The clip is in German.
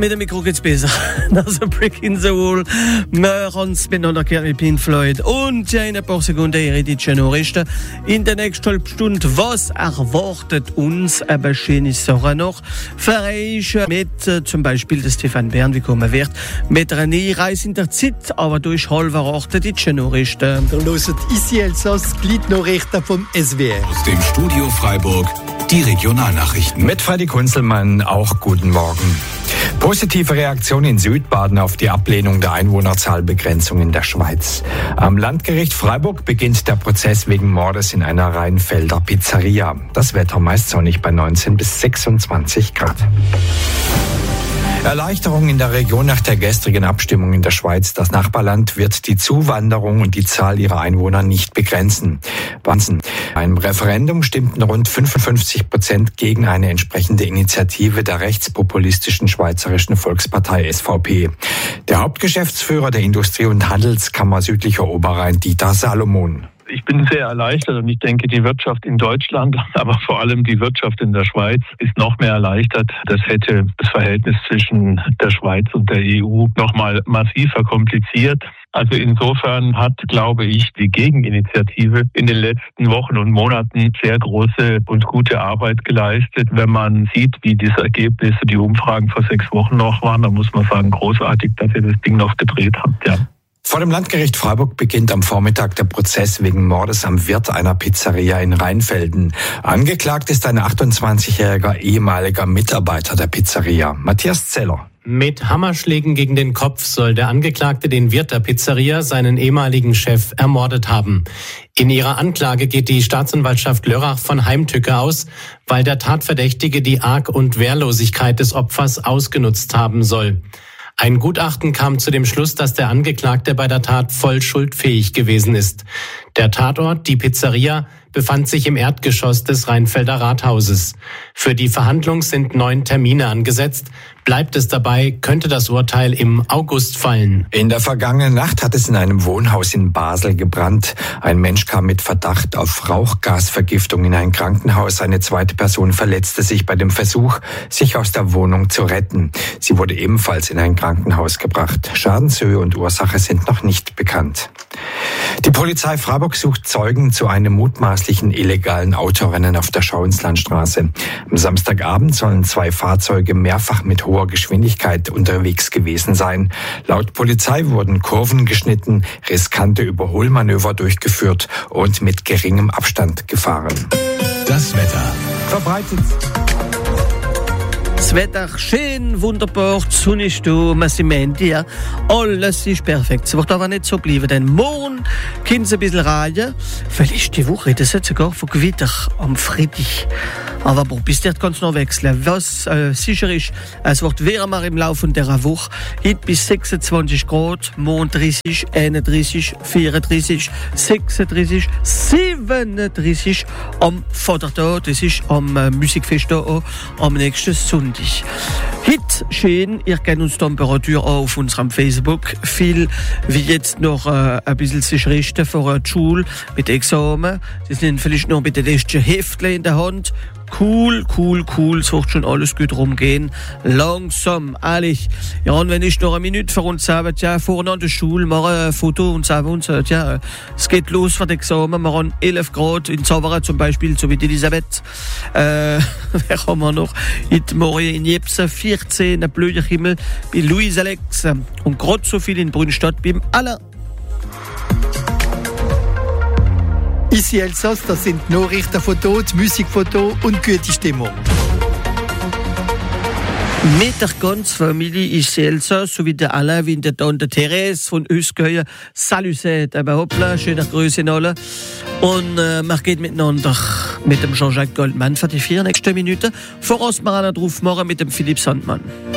mit dem Mikro geht's besser. Das ist ein Brick in the Wall. Wir haben es miteinander gehört mit Pink Floyd. Und ja, in ein paar Sekunden ihre deutschen Nachrichten. In der nächsten halben Stunde, was erwartet uns? Aber schöne Sachen noch. Für euch mit zum Beispiel der Stefan Bern, wie kommen wird, mit einer neuen Reise in der Zeit, aber durch halb erwartete deutsche Nachrichten. Ihr hört ici Elsass, Gliednachrichten vom SWR. Aus dem Studio Freiburg, die Regionalnachrichten. Mit Freddy Kunzelmann, auch guten Morgen. Positive Reaktion in Südbaden auf die Ablehnung der Einwohnerzahlbegrenzung in der Schweiz. Am Landgericht Freiburg beginnt der Prozess wegen Mordes in einer Rheinfelder Pizzeria. Das Wetter meist sonnig bei 19 bis 26 Grad. Erleichterung in der Region nach der gestrigen Abstimmung in der Schweiz. Das Nachbarland wird die Zuwanderung und die Zahl ihrer Einwohner nicht begrenzen. Beim Referendum stimmten rund 55% gegen eine entsprechende Initiative der rechtspopulistischen Schweizerischen Volkspartei SVP. Der Hauptgeschäftsführer der Industrie- und Handelskammer Südlicher Oberrhein, Dieter Salomon. Ich bin sehr erleichtert und ich denke, die Wirtschaft in Deutschland, aber vor allem die Wirtschaft in der Schweiz ist noch mehr erleichtert. Das hätte das Verhältnis zwischen der Schweiz und der EU noch mal massiv verkompliziert. Also insofern hat, glaube ich, die Gegeninitiative in den letzten Wochen und Monaten sehr große und gute Arbeit geleistet. Wenn man sieht, wie diese Ergebnisse, die Umfragen vor 6 Wochen noch waren, dann muss man sagen, großartig, dass ihr das Ding noch gedreht habt, ja. Vor dem Landgericht Freiburg beginnt am Vormittag der Prozess wegen Mordes am Wirt einer Pizzeria in Rheinfelden. Angeklagt ist ein 28-jähriger ehemaliger Mitarbeiter der Pizzeria, Matthias Zeller. Mit Hammerschlägen gegen den Kopf soll der Angeklagte den Wirt der Pizzeria, seinen ehemaligen Chef, ermordet haben. In ihrer Anklage geht die Staatsanwaltschaft Lörrach von Heimtücke aus, weil der Tatverdächtige die Arg- und Wehrlosigkeit des Opfers ausgenutzt haben soll. Ein Gutachten kam zu dem Schluss, dass der Angeklagte bei der Tat voll schuldfähig gewesen ist. Der Tatort, die Pizzeria, befand sich im Erdgeschoss des Rheinfelder Rathauses. Für die Verhandlung sind 9 Termine angesetzt. Bleibt es dabei, könnte das Urteil im August fallen. In der vergangenen Nacht hat es in einem Wohnhaus in Basel gebrannt. Ein Mensch kam mit Verdacht auf Rauchgasvergiftung in ein Krankenhaus. Eine zweite Person verletzte sich bei dem Versuch, sich aus der Wohnung zu retten. Sie wurde ebenfalls in ein Krankenhaus gebracht. Schadenshöhe und Ursache sind noch nicht bekannt. Die Polizei Freiburg sucht Zeugen zu einem mutmaßlichen illegalen Autorennen auf der Schauinslandstraße. Am Samstagabend sollen 2 Fahrzeuge mehrfach mit hoher Geschwindigkeit unterwegs gewesen sein. Laut Polizei wurden Kurven geschnitten, riskante Überholmanöver durchgeführt und mit geringem Abstand gefahren. Das Wetter. Verbreitet. Das Wetter schön, wunderbar, die Sonne ist da, wir sind Ende, ja. Alles ist perfekt. Es wird aber nicht so bleiben, denn morgen können es ein bisschen reihen. Vielleicht die Woche, das hat sogar von Gewitter am Freitag. Aber bis dort kann es noch wechseln. Was sicher ist, es wird wärmer im Laufe dieser Woche. Heute bis 26 Grad, morgen 30, 31, 34, 36, 37 am Vatertag. Das ist am Musikfest auch, am nächsten Sonntag. Heute schön, ihr kennt uns die Temperatur auch auf unserem Facebook. Viel wie jetzt noch ein bisschen sich richten vor der Schule mit Examen. Sie sind vielleicht noch mit den letzten Heftchen in der Hand. Cool, es wird schon alles gut rumgehen. Langsam, ehrlich. Ja, und wenn ich noch eine Minute für uns sage, ja, vorne an der Schule, machen ein Foto und sagen uns, ja, es geht los für das Examen, wir haben 11 Grad in Zavara zum Beispiel, so wie die Elisabeth. Wer haben wir noch? Heute Morgen in Jepsen 14, ein blöder Himmel, bei Louis Alex und gerade so viel in Brünnstadt beim Aller. Ici Elsass, das sind Nachrichten von dort, Musikfoto und gute Stimmung. Mit der ganzen Familie ist Elsass, so wie der Alain, wie der Tante Therese von Öskeuer. Salut, aber hoppla, schöne Grüße an alle. Und man geht miteinander mit dem Jean-Jacques Goldman für die 4 nächsten Minuten. Voraus wir drauf machen mit dem Philipp Sandmann.